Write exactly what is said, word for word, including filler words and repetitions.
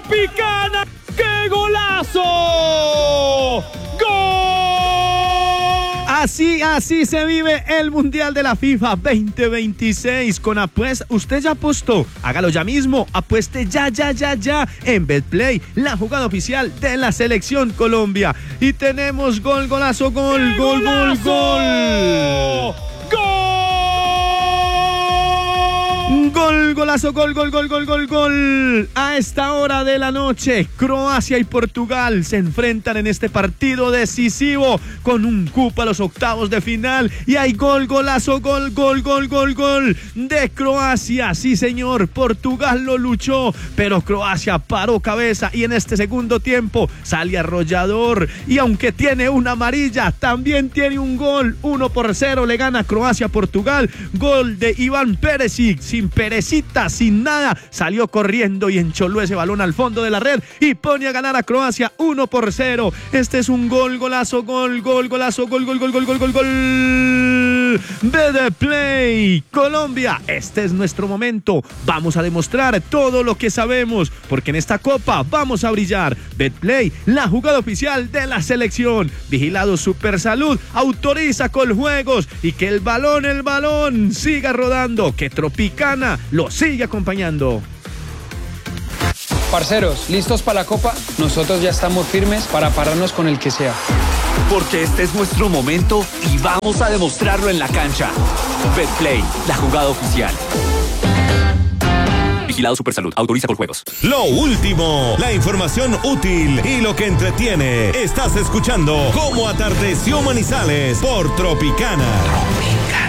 Tropicana. ¡Qué golazo! ¡Gol! Así, así se vive el Mundial de la FIFA veinte veintiséis con Apuesta. Usted ya apostó, hágalo ya mismo, apueste ya, ya, ya, ya en Betplay, la jugada oficial de la Selección Colombia. Y tenemos gol, golazo, gol, gol, gol, gol. Gol, golazo, gol, gol, gol, gol, gol, gol. A esta hora de la noche, Croacia y Portugal se enfrentan en este partido decisivo con un cupo a los octavos de final. Y hay gol, golazo, gol, gol, gol, gol, gol de Croacia. Sí, señor, Portugal lo luchó, pero Croacia paró cabeza y en este segundo tiempo sale arrollador. Y aunque tiene una amarilla, también tiene un gol. uno por cero le gana Croacia a Portugal. Gol de Iván Perisic, sin perecita, sin nada, salió corriendo y encholó ese balón al fondo de la red y pone a ganar a Croacia uno por cero. Este es un gol, golazo, gol, gol, golazo, gol, gol, gol, gol, gol, gol, gol. Betplay, Colombia, este es nuestro momento. Vamos a demostrar todo lo que sabemos, porque en esta copa vamos a brillar. Betplay, la jugada oficial de la selección. Vigilado Supersalud, autoriza Coljuegos y que el balón, el balón siga rodando, que Tropicana lo sigue acompañando. Parceros, ¿listos para la copa? Nosotros ya estamos firmes para pararnos con el que sea. Porque este es nuestro momento y vamos a demostrarlo en la cancha. Betplay, la jugada oficial. Vigilado Supersalud, autoriza Coljuegos. Lo último, la información útil y lo que entretiene. Estás escuchando Cómo Atardeció Manizales por Tropicana.